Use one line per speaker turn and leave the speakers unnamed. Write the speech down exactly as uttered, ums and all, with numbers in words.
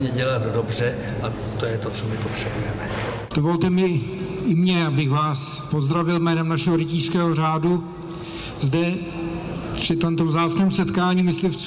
Dělat dobře a to je to, co my potřebujeme.
Dovolte mi i mě, abych vás pozdravil jménem našeho rytířského řádu zde při tomto vzácném setkání myslivců